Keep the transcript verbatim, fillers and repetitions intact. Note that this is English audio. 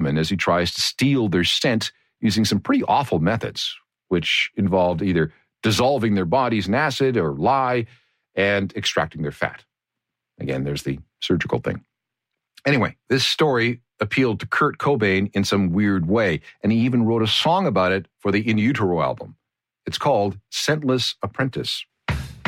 women as he tries to steal their scent using some pretty awful methods, which involved either dissolving their bodies in acid or lye and extracting their fat. Again, there's the surgical thing. Anyway, this story appealed to Kurt Cobain in some weird way, and he even wrote a song about it for the In Utero album. It's called Scentless Apprentice.